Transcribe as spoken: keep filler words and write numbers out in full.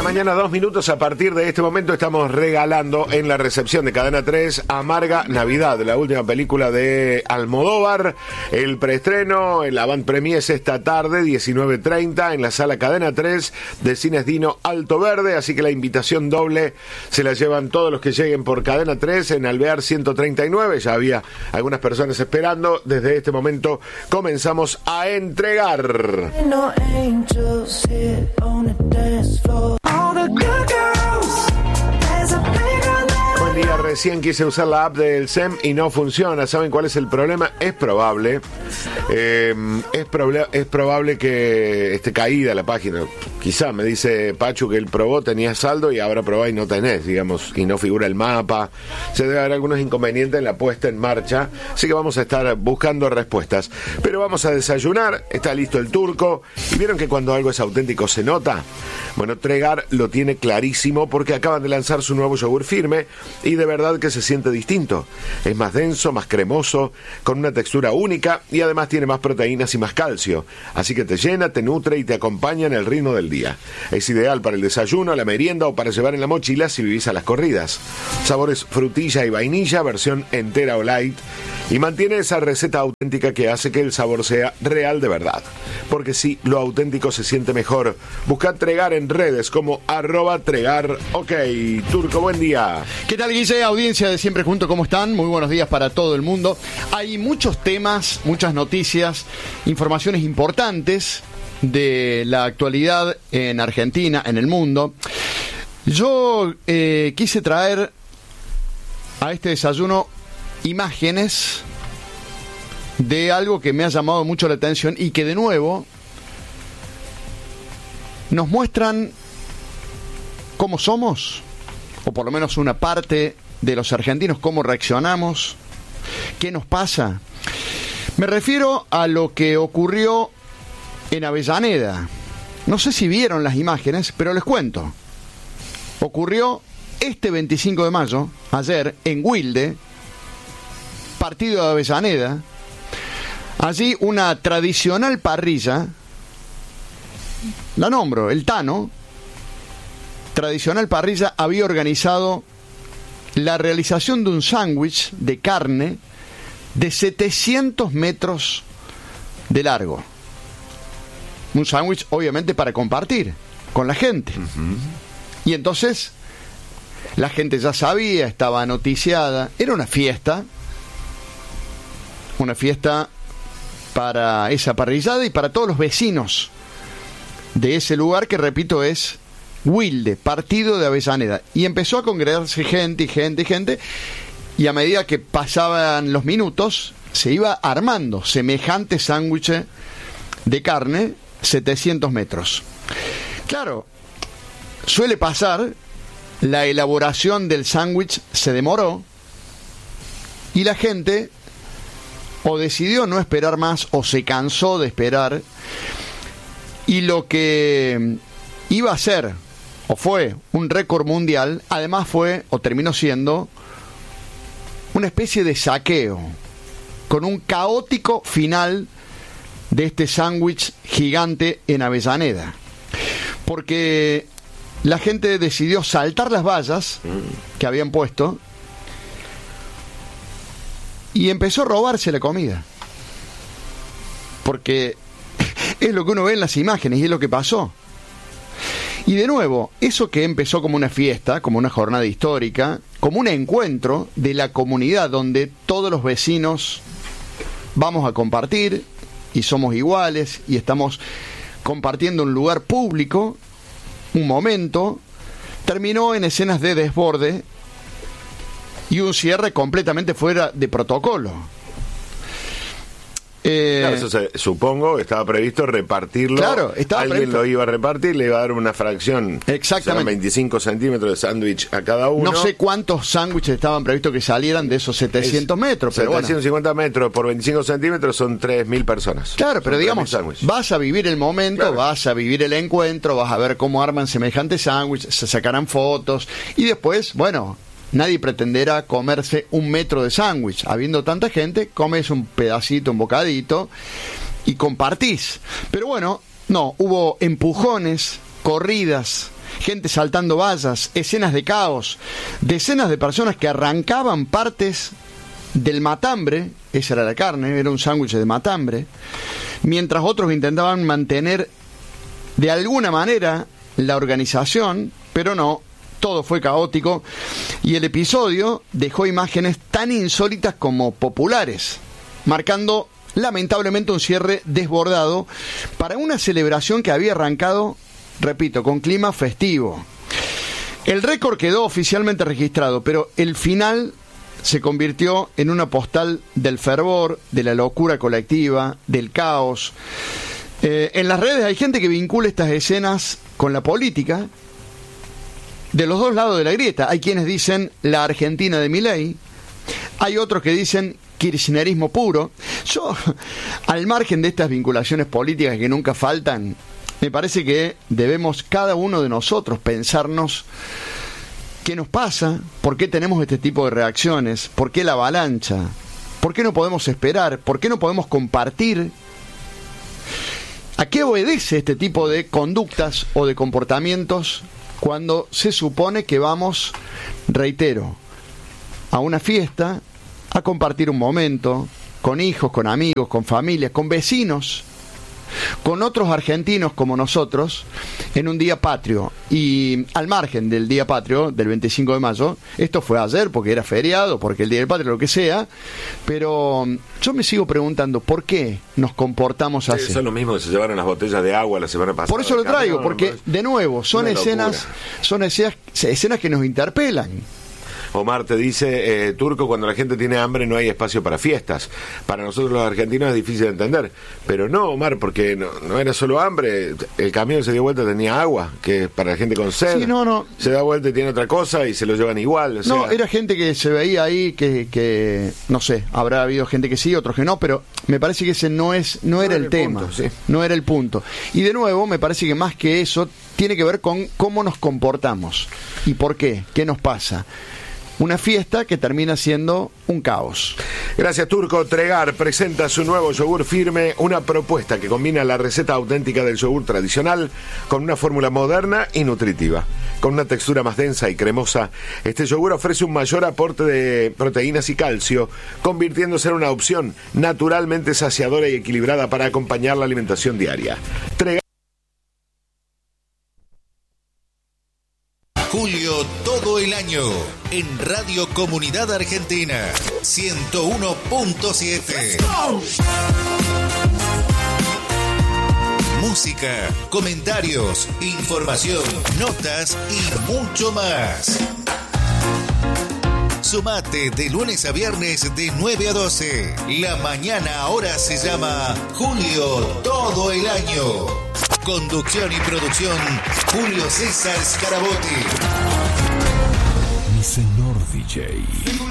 mañana, dos minutos. A partir de este momento estamos regalando en la recepción de Cadena tres Amarga Navidad, la última película de Almodóvar. El preestreno, el avant premier es esta tarde, diecinueve treinta, en la sala Cadena tres de Cines Dino Alto Verde. Así que la invitación doble se la llevan todos los que lleguen por Cadena tres en Alvear ciento treinta y nueve. Ya había algunas personas esperando. Desde este momento comenzamos a entregar. Buen día, recién quise usar la app del S E M y no funciona. ¿Saben cuál es el problema? Es probable, eh, es, proble- es probable que esté caída la página. Quizá, me dice Pachu que él probó, tenía saldo y ahora probá y no tenés, digamos, y no figura el mapa. Se debe haber algunos inconvenientes en la puesta en marcha, así que vamos a estar buscando respuestas. Pero vamos a desayunar, está listo el turco, y vieron que cuando algo es auténtico se nota. Bueno, Tregar lo tiene clarísimo porque acaban de lanzar su nuevo yogur firme y de verdad que se siente distinto. Es más denso, más cremoso, con una textura única y además tiene más proteínas y más calcio. Así que te llena, te nutre y te acompaña en el ritmo del día. Es ideal para el desayuno, la merienda o para llevar en la mochila si vivís a las corridas. Sabores frutilla y vainilla, versión entera o light, y mantiene esa receta auténtica que hace que el sabor sea real de verdad. Porque sí, lo auténtico se siente mejor. Buscad Tregar en redes como arroba Tregar. Ok, Turco, buen día. ¿Qué tal, Guille? Audiencia de Siempre Juntos, ¿cómo están? Muy buenos días para todo el mundo. Hay muchos temas, muchas noticias, informaciones importantes de la actualidad en Argentina, en el mundo. Yo eh, quise traer a este desayuno imágenes de algo que me ha llamado mucho la atención y que de nuevo nos muestran cómo somos, o por lo menos una parte de los argentinos, cómo reaccionamos, qué nos pasa. Me refiero a lo que ocurrió en Avellaneda. No sé si vieron las imágenes, pero les cuento. Ocurrió este veinticinco de mayo, ayer, en Wilde, partido de Avellaneda. Allí una tradicional parrilla, la nombro, el Tano, tradicional parrilla, había organizado la realización de un sándwich de carne de setecientos metros de largo. Un sándwich, obviamente, para compartir con la gente. Uh-huh. Y entonces, la gente ya sabía, estaba noticiada. Era una fiesta. Una fiesta para esa parrillada y para todos los vecinos de ese lugar que, repito, es Wilde, partido de Avellaneda. Y empezó a congregarse gente y gente y gente. Y a medida que pasaban los minutos, se iba armando semejante sándwich de carne, setecientos metros. Claro, suele pasar, la elaboración del sándwich se demoró y la gente o decidió no esperar más o se cansó de esperar, y lo que iba a ser o fue un récord mundial, además fue o terminó siendo una especie de saqueo con un caótico final de este sándwich gigante en Avellaneda, porque la gente decidió saltar las vallas que habían puesto y empezó a robarse la comida, porque es lo que uno ve en las imágenes y es lo que pasó. Y de nuevo, eso que empezó como una fiesta, como una jornada histórica, como un encuentro de la comunidad donde todos los vecinos vamos a compartir y somos iguales y estamos compartiendo un lugar público, un momento, terminó en escenas de desborde y un cierre completamente fuera de protocolo. Eh, claro, eso se, supongo estaba previsto repartirlo. Claro, estaba alguien previsto. Lo iba a repartir, le iba a dar una fracción. Exactamente. veinticinco centímetros de sándwich a cada uno. No sé cuántos sándwiches estaban previstos que salieran de esos setecientos es, metros. Pero setecientos cincuenta bueno. metros por veinticinco centímetros son tres mil personas. Claro, pero digamos, vas a vivir el momento, claro. Vas a vivir el encuentro, vas a ver cómo arman semejante sándwich, se sacarán fotos y después, bueno, nadie pretenderá comerse un metro de sándwich. Habiendo tanta gente, comes un pedacito, un bocadito y compartís. Pero bueno, no, hubo empujones, corridas, gente saltando vallas, escenas de caos, decenas de personas que arrancaban partes del matambre, esa era la carne, era un sándwich de matambre, mientras otros intentaban mantener de alguna manera la organización, pero no, todo fue caótico y el episodio dejó imágenes tan insólitas como populares, marcando lamentablemente un cierre desbordado para una celebración que había arrancado, repito, con clima festivo. El récord quedó oficialmente registrado, pero el final se convirtió en una postal del fervor, de la locura colectiva, del caos. Eh, en las redes hay gente que vincula estas escenas con la política de los dos lados de la grieta. Hay quienes dicen la Argentina de Milei, hay otros que dicen kirchnerismo puro. Yo, al margen de estas vinculaciones políticas que nunca faltan, me parece que debemos cada uno de nosotros pensarnos qué nos pasa, por qué tenemos este tipo de reacciones, por qué la avalancha, por qué no podemos esperar, por qué no podemos compartir. ¿A qué obedece este tipo de conductas o de comportamientos cuando se supone que vamos, reitero, a una fiesta, a compartir un momento con hijos, con amigos, con familias, con vecinos, con otros argentinos como nosotros, en un día patrio? Y al margen del día patrio, del veinticinco de mayo, esto fue ayer porque era feriado, porque el día del patrio, lo que sea, pero yo me sigo preguntando ¿por qué nos comportamos así? Sí, eso es lo mismo que se llevaron las botellas de agua la semana pasada. Por eso lo traigo, porque de nuevo son escenas, son escenas, escenas que nos interpelan. Omar te dice, eh, Turco, cuando la gente tiene hambre no hay espacio para fiestas. Para nosotros los argentinos es difícil de entender. Pero no, Omar, porque no, no era solo hambre. El camión se dio vuelta, tenía agua, que para la gente con sed. Sí, no, no. Se da vuelta y tiene otra cosa y se lo llevan igual. O sea, no, era gente que se veía ahí, que, que, no sé, habrá habido gente que sí, otros que no, pero me parece que ese no, es, no, no era el, el tema. Punto, sí. No era el punto. Y de nuevo, me parece que más que eso, tiene que ver con cómo nos comportamos. ¿Y por qué? ¿Qué nos pasa? Una fiesta que termina siendo un caos. Gracias, Turco. Tregar presenta su nuevo yogur firme, una propuesta que combina la receta auténtica del yogur tradicional con una fórmula moderna y nutritiva. Con una textura más densa y cremosa, este yogur ofrece un mayor aporte de proteínas y calcio, convirtiéndose en una opción naturalmente saciadora y equilibrada para acompañar la alimentación diaria. Tregar Julio todo el año en Radio Comunidad Argentina ciento uno punto siete. Música, comentarios, información, notas y mucho más. Sumate de lunes a viernes de nueve a doce. La mañana ahora se llama Julio todo el año. Conducción y producción, Julio César Scarabotti. Mi señor D J.